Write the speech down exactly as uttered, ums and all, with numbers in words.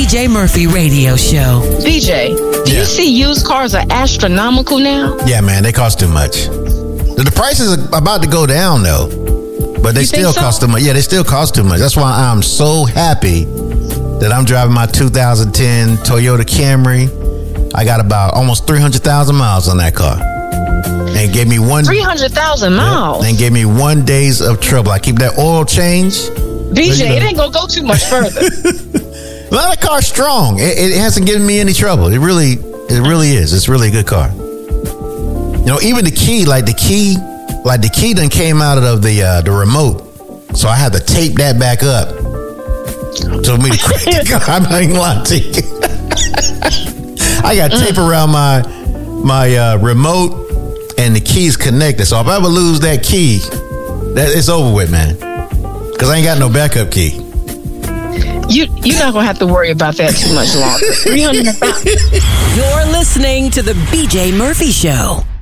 B J Murphy Radio Show. B J, do Yeah. you see used cars are astronomical now? Yeah, man, they cost too much. The, the prices are about to go down, though. But they You think still so? cost too much. Yeah, they still cost too much. That's why I'm so happy that I'm driving my two thousand ten Toyota Camry. I got about almost three hundred thousand miles on that car. And gave me one... three hundred thousand miles. And gave me one days of trouble. I keep that oil change. B J, you know. it ain't going to go too much further. Well, that car's strong. It, it hasn't given me any trouble. It really, it really is. It's really a good car. You know, even the key, like the key, like the key done came out of the uh, the remote, so I had to tape that back up to me to crank the car. I'm not even lying to you. I got tape around my my uh, remote, and the key's connected. So if I ever lose that key, that it's over with, man. Because I ain't got no backup key. You, you're not going to have to worry about that too much longer. three hundred thousand. You're listening to the B J Murphy Show.